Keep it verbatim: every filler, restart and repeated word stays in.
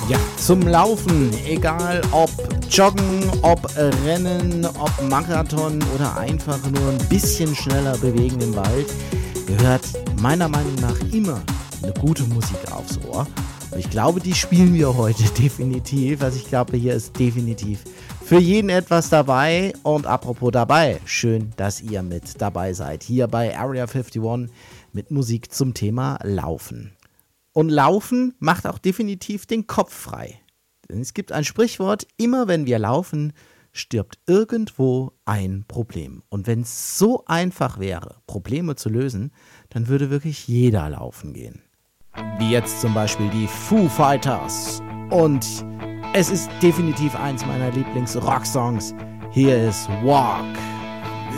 Ja, zum Laufen, egal ob Joggen, ob Rennen, ob Marathon oder einfach nur ein bisschen schneller bewegen im Wald, gehört meiner Meinung nach immer eine gute Musik aufs Ohr. Und ich glaube, die spielen wir heute definitiv. Also ich glaube, hier ist definitiv für jeden etwas dabei. Und apropos dabei, schön, dass ihr mit dabei seid. Hier bei Area einundfünfzig mit Musik zum Thema Laufen. Und Laufen macht auch definitiv den Kopf frei. Denn es gibt ein Sprichwort, immer wenn wir laufen, stirbt irgendwo ein Problem. Und wenn es so einfach wäre, Probleme zu lösen, dann würde wirklich jeder laufen gehen. Wie jetzt zum Beispiel die Foo Fighters. Und es ist definitiv eins meiner Lieblings-Rock-Songs. Hier ist Walk.